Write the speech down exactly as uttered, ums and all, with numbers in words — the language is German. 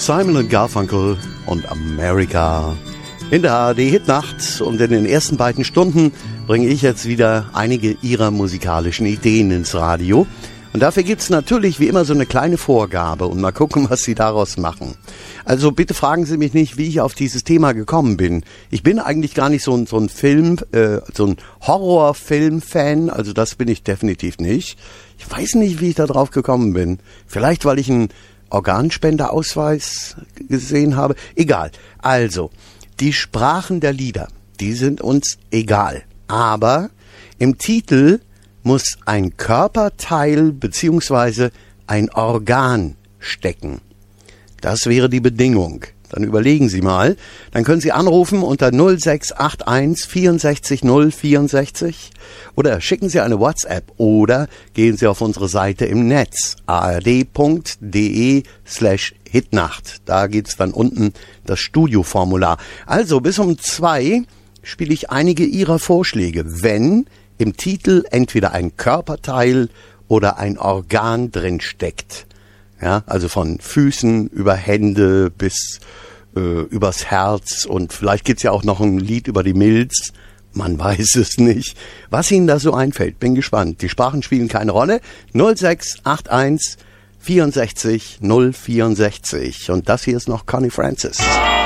Simon und Garfunkel und America in der A R D-Hitnacht. Und in den ersten beiden Stunden bringe ich jetzt wieder einige Ihrer musikalischen Ideen ins Radio. Und dafür gibt es natürlich wie immer so eine kleine Vorgabe und mal gucken, was Sie daraus machen. Also bitte fragen Sie mich nicht, wie ich auf dieses Thema gekommen bin. Ich bin eigentlich gar nicht so ein, so ein Film, äh, so ein Horrorfilm-Fan, also das bin ich definitiv nicht. Ich weiß nicht, wie ich da drauf gekommen bin. Vielleicht, weil ich einen Organspenderausweis gesehen habe. Egal. Also, die Sprachen der Lieder, die sind uns egal. Aber im Titel muss ein Körperteil beziehungsweise ein Organ stecken. Das wäre die Bedingung. Dann überlegen Sie mal. Dann können Sie anrufen unter null sechs acht eins vierundsechzig null vierundsechzig oder schicken Sie eine WhatsApp oder gehen Sie auf unsere Seite im Netz ard.de slash Hitnacht. Da geht's dann unten das Studioformular. Also bis um zwei spiele ich einige Ihrer Vorschläge, wenn im Titel entweder ein Körperteil oder ein Organ drin steckt. Ja, also von Füßen über Hände bis äh, übers Herz und vielleicht gibt's ja auch noch ein Lied über die Milz. Man weiß es nicht. Was Ihnen da so einfällt, bin gespannt. Die Sprachen spielen keine Rolle. null sechs acht eins vierundsechzig null vierundsechzig. Und das hier ist noch Connie Francis.